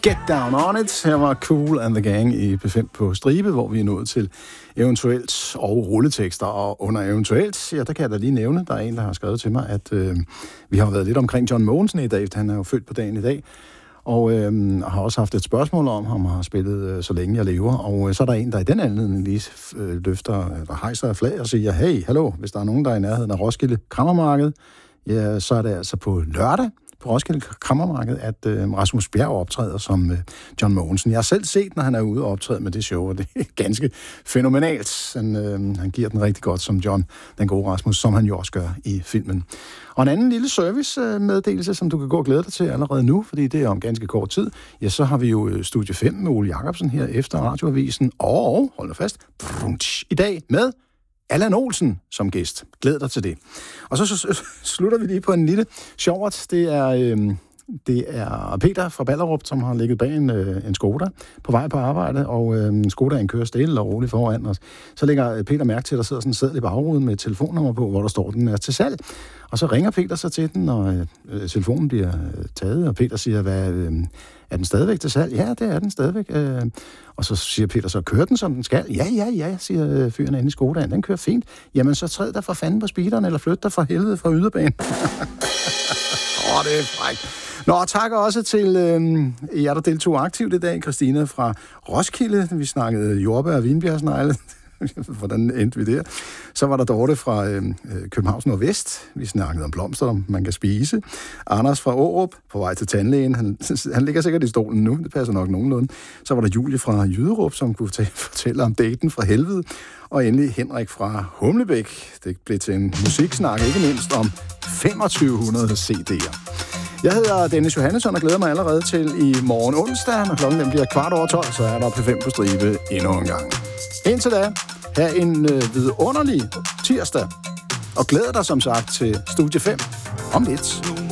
Get Down On It. Her var Cool and the Gang i P5 på stribe, hvor vi er nået til eventuelt og rulletekster. Og under eventuelt, ja, der kan jeg da lige nævne, der er en, der har skrevet til mig, at vi har været lidt omkring John Mogensen i dag. Han er jo født på dagen i dag. Og har også haft et spørgsmål om ham, har spillet Så længe jeg lever. Og så er der en, der i den anledning lige løfter, eller hejser af flag og siger, hey, hallo, hvis der er nogen, der er i nærheden af Roskilde Krammermarked, ja, så er det altså på lørdag på Roskilde Krammermarked, at Rasmus Bjerg optræder som John Mogensen. Jeg har selv set, når han er ude og optræde med det show, og det er ganske fænomenalt. Han giver den rigtig godt som John, den gode Rasmus, som han jo også gør i filmen. Og en anden lille service-meddelelse, som du kan gå og glæde dig til allerede nu, fordi det er om ganske kort tid, ja, så har vi jo Studie 5 med Ole Jacobsen her efter Radioavisen, og hold dig fast, i dag med Allan Olsen som gæst. Glæd dig til det. Og så slutter vi lige på en lille sjovt. Det er Peter fra Ballerup, som har ligget bag en Skoda på vej på arbejde, og Skodaen kører stille og roligt foran os. Så lægger Peter mærke til, at der sidder sådan en seddel i bagruden med et telefonnummer på, hvor der står, den er til salg. Og så ringer Peter så til den, og telefonen bliver taget, og Peter siger, er den stadigvæk til salg? Ja, det er den stadigvæk. Og så siger Peter så, kører den, som den skal? Ja, siger fyren inde i Skodaen. Den kører fint. Jamen, så træd der for fanden på speederen, eller flyt dig for helvede fra yderbanen. Det er frækt. Nå, tak også til jer, der deltog aktivt i dag. Christina fra Roskilde. Vi snakkede jordbær og vinbjergsnegle. Hvordan endte vi der? Så var der Dorte fra Københavns Nordvest. Vi snakkede om blomster, man kan spise. Anders fra Aarup på vej til tandlægen. Han ligger sikkert i stolen nu. Det passer nok nogenlunde. Så var der Julie fra Jyderup, som kunne fortælle om daten fra helvede. Og endelig Henrik fra Humlebæk. Det blev til en musiksnak, ikke mindst om 2500 CD'er. Jeg hedder Dennis Johannesson og glæder mig allerede til i morgen onsdag. Når klokken bliver 12:15, så er der P5 på stribe endnu en gang. Indtil da, have en vidunderlig tirsdag. Og glæder dig som sagt til Studie 5 om lidt.